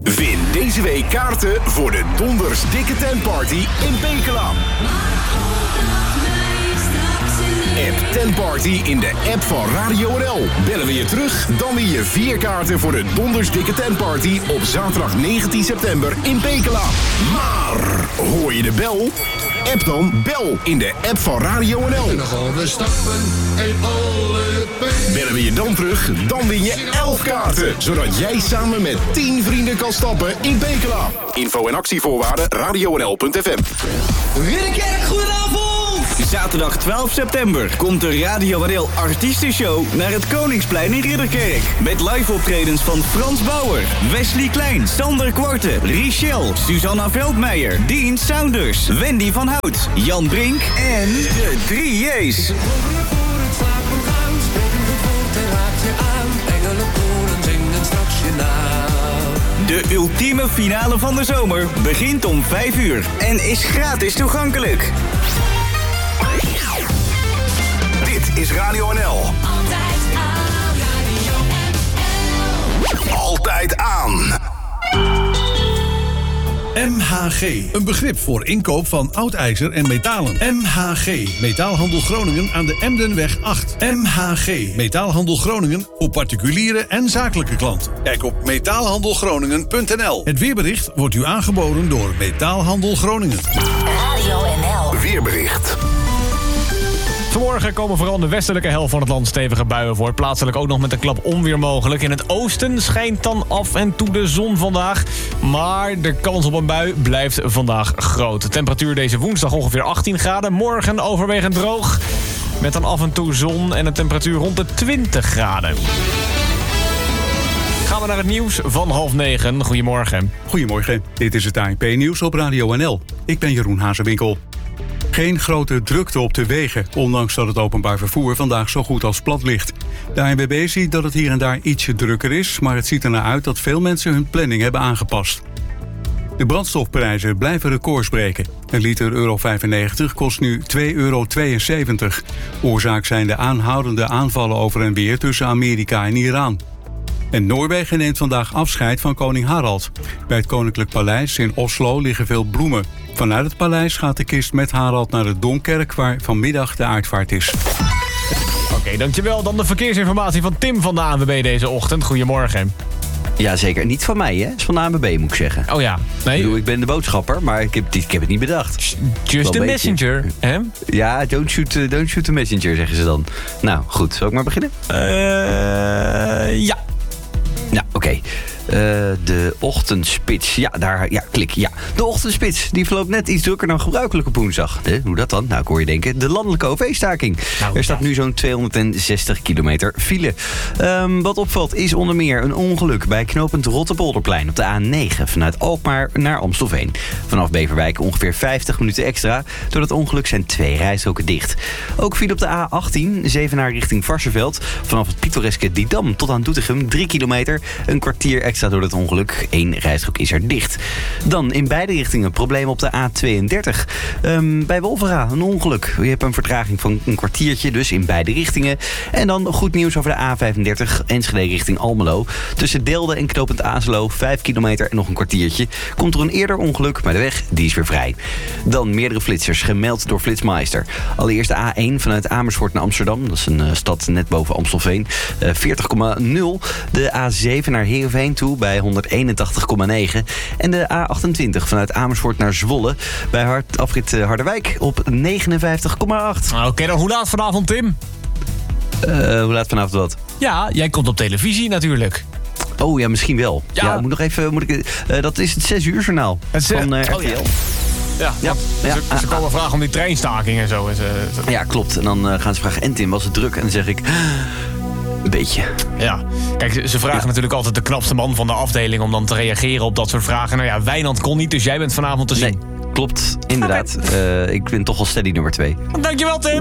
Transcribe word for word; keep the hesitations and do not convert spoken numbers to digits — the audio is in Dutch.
Win deze week kaarten voor de Donders Dikke Tent Party in Pekela. App Tent Party in de app van Radio N L. Bellen we je terug, dan win je vier kaarten voor de Donders Dikke Tent Party op zaterdag negentien september in Pekela. Maar hoor je de bel? App dan bel in de app van Radio N L. En dan gaan we stappen en alle pijn. Bellen we je dan terug, dan win je elf kaarten. Zodat jij samen met tien vrienden kan stappen in Pekela. Info en actievoorwaarden radio n l punt f m. Ridderkerk, goedenavond! Zaterdag twaalf september komt de Radio N L Artiestenshow naar het Koningsplein in Ridderkerk. Met live optredens van Frans Bauer, Wesley Klein, Sander Kwarte, Richelle, Susanna Veldmeijer, Dean Saunders, Wendy van Hout, Jan Brink en de drie J's. De ultieme finale van de zomer begint om vijf uur en is gratis toegankelijk. Dit is Radio N L. Altijd aan. Radio N L. Altijd aan. M H G, een begrip voor inkoop van oud ijzer en metalen. M H G, Metaalhandel Groningen aan de Emdenweg acht. M H G, Metaalhandel Groningen voor particuliere en zakelijke klanten. Kijk op metaalhandelgroningen punt n l. Het weerbericht wordt u aangeboden door Metaalhandel Groningen. Radio N L. Weerbericht. Vanmorgen komen vooral in de westelijke helft van het land stevige buien voor. Plaatselijk ook nog met een klap onweer mogelijk. In het oosten schijnt dan af en toe de zon vandaag. Maar de kans op een bui blijft vandaag groot. De temperatuur deze woensdag ongeveer achttien graden. Morgen overwegend droog. Met dan af en toe zon en een temperatuur rond de twintig graden. Gaan we naar het nieuws van half negen. Goedemorgen. Goedemorgen, dit is het A N P-nieuws op Radio N L. Ik ben Jeroen Hazewinkel. Geen grote drukte op de wegen, ondanks dat het openbaar vervoer vandaag zo goed als plat ligt. De A N W B ziet dat het hier en daar ietsje drukker is, maar het ziet ernaar uit dat veel mensen hun planning hebben aangepast. De brandstofprijzen blijven records breken. Een liter euro vijfennegentig kost nu twee euro tweeënzeventig. Oorzaak zijn de aanhoudende aanvallen over en weer tussen Amerika en Iran. En Noorwegen neemt vandaag afscheid van koning Harald. Bij het Koninklijk Paleis in Oslo liggen veel bloemen. Vanuit het paleis gaat de kist met Harald naar de Domkerk, waar vanmiddag de uitvaart is. Oké, okay, dankjewel. Dan de verkeersinformatie van Tim van de A N W B deze ochtend. Goedemorgen. Ja, zeker. Niet van mij, hè? Het is van de A N W B, moet ik zeggen. Oh ja. Nee. Ik bedoel, ik ben de boodschapper, maar ik heb, ik heb het niet bedacht. Just a messenger, hè? Ja, don't shoot, uh, don't shoot the messenger, zeggen ze dan. Nou, goed. Zal ik maar beginnen? Uh, ja. Ja, oké. Okay. Uh, de ochtendspits. Ja, daar, ja, klik, ja. De ochtendspits, die verloopt net iets drukker dan gebruikelijk op woensdag. De, hoe dat dan? Nou, ik hoor je denken, de landelijke O V-staking. Nou, er staat nu zo'n tweehonderdzestig kilometer file. Um, wat opvalt is onder meer een ongeluk bij knooppunt Rotterpolderplein op de A negen vanuit Alkmaar naar Amstelveen. Vanaf Beverwijk ongeveer vijftig minuten extra. Door dat ongeluk zijn twee rijstroken dicht. Ook file op de A achttien, Zevenaar richting Varsseveld. Vanaf het pittoreske Didam tot aan Doetinchem, drie kilometer. Een kwartier extra door het ongeluk. Eén rijstrook is er dicht. Dan in beide richtingen problemen op de A tweeëndertig. Um, bij Wolvera een ongeluk. Je hebt een vertraging van een kwartiertje, dus in beide richtingen. En dan goed nieuws over de A vijfendertig, Enschede richting Almelo. Tussen Delden en knooppunt Azelo, vijf kilometer en nog een kwartiertje. Komt er een eerder ongeluk, maar de weg die is weer vrij. Dan meerdere flitsers, gemeld door Flitsmeister. Allereerst de A één vanuit Amersfoort naar Amsterdam. Dat is een uh, stad net boven Amstelveen. Uh, veertig komma nul. De A zeven naar Heerenveen toe bij honderdeenentachtig komma negen. En de A achtentwintig vanuit Amersfoort naar Zwolle bij Hart, afrit uh, Harderwijk op negenenvijftig komma acht. Oké, okay, dan hoe laat vanavond, Tim? Uh, hoe laat vanavond wat? Ja, jij komt op televisie natuurlijk. Oh ja, misschien wel. Ja, ja moet nog even. Moet ik, uh, dat is het zes uur journaal het zes... van uh, R T L. Oh, ja. Ja, ja, ja, ja, ze, ze komen vragen om die treinstaking en zo. En ze, ze... Ja, klopt. En dan uh, gaan ze vragen, en Tim, was het druk? En dan zeg ik, een beetje. Ja, kijk, ze, ze vragen ja. natuurlijk altijd de knapste man van de afdeling om dan te reageren op dat soort vragen. Nou ja, Wijnand kon niet, dus jij bent vanavond te zien. Nee, klopt, inderdaad. Okay. Uh, ik ben toch al steady nummer twee. Dankjewel, Tim.